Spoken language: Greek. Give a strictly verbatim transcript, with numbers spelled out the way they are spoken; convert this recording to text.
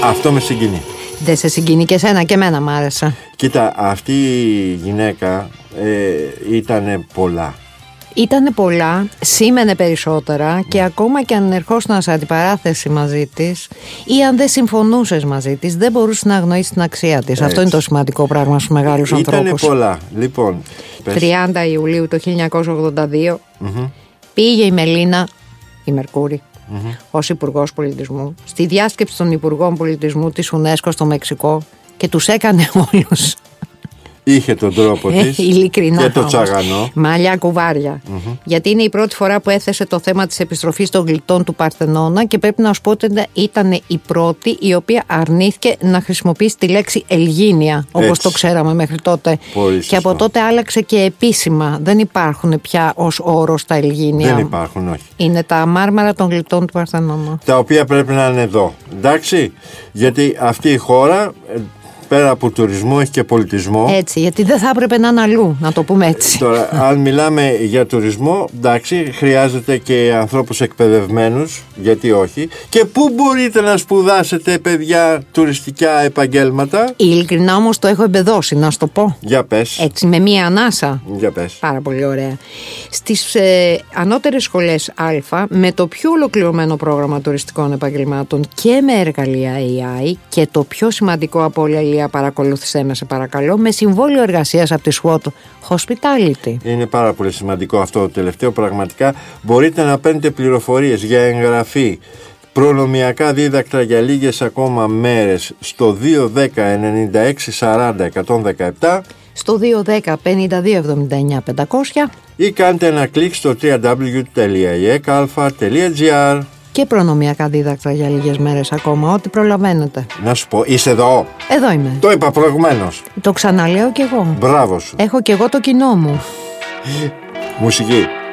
Αυτό με συγκινεί. Δεν σε συγκινεί και εσένα? Και εμένα μ' άρεσε. Κοίτα, αυτή η γυναίκα ε, ήτανε πολλά. Ήτανε πολλά, σήμαινε περισσότερα και ακόμα και αν ερχόσουν σε αντιπαράθεση μαζί της ή αν δεν συμφωνούσες μαζί της, δεν μπορούσες να αγνοήσεις την αξία της. Έτσι. Αυτό είναι το σημαντικό πράγμα στους μεγάλους Ήτανε ανθρώπους. Ήτανε πολλά. Λοιπόν, τριάντα Ιουλίου του χίλια εννιακόσια ογδόντα δύο mm-hmm. πήγε η Μελίνα, η Μερκούρη, mm-hmm. ως Υπουργός Πολιτισμού στη διάσκεψη των Υπουργών Πολιτισμού της UNESCO στο Μεξικό και τους έκανε όλους. Είχε τον τρόπο της ειλικρινά, και το τσαγανό. Μαλλιά κουβάρια. Mm-hmm. Γιατί είναι η πρώτη φορά που έθεσε το θέμα της επιστροφής των γλυπτών του Παρθενώνα και πρέπει να σου πω ότι ήταν η πρώτη η οποία αρνήθηκε να χρησιμοποιήσει τη λέξη Ελγίνια, όπως το ξέραμε μέχρι τότε. Πολύ και από τότε άλλαξε και επίσημα. Δεν υπάρχουν πια ως όρος τα Ελγίνια. Δεν υπάρχουν, όχι. Είναι τα μάρμαρα των γλυπτών του Παρθενώνα. Τα οποία πρέπει να είναι εδώ. Εντάξει, γιατί αυτή η χώρα, πέρα από τουρισμό, έχει και πολιτισμό. Έτσι, γιατί δεν θα έπρεπε να είναι αλλού, να το πούμε έτσι. Τώρα, αν μιλάμε για τουρισμό, εντάξει, χρειάζεται και ανθρώπους εκπαιδευμένους, γιατί όχι. Και πού μπορείτε να σπουδάσετε, παιδιά, τουριστικά επαγγέλματα? Ειλικρινά όμως το έχω εμπεδώσει, να σου το πω. Για πες. Έτσι, με μία ανάσα. Για πες. Πάρα πολύ ωραία. Στις ε, ανώτερες σχολές Α, με το πιο ολοκληρωμένο πρόγραμμα τουριστικών επαγγελμάτων και με εργαλεία έι άι και το πιο σημαντικό από όλα, Ηλία, παρακολούθησέ με σε παρακαλώ, με συμβόλαιο εργασίας από τη σουότ Hospitality. Είναι πάρα πολύ σημαντικό αυτό το τελευταίο. Πραγματικά μπορείτε να παίρνετε πληροφορίες για εγγραφή, προνομιακά δίδακτρα για λίγες ακόμα μέρες στο δύο δέκα ενενήντα έξι σαράντα εκατόν δεκαεπτά, στο δύο δέκα πενήντα δύο εβδομήντα εννιά πεντακόσια ή κάντε ένα κλικ στο double-u double-u double-u τελεία ι εκ αλφα τελεία τζι άρ. Και προνομιακά δίδακτρα για λίγες μέρες ακόμα, ό,τι προλαβαίνετε. Να σου πω, είσαι εδώ? Εδώ είμαι. Το είπα προηγουμένως. Το ξαναλέω κι εγώ. Μπράβο σου. Έχω κι εγώ το κοινό μου. Μουσική.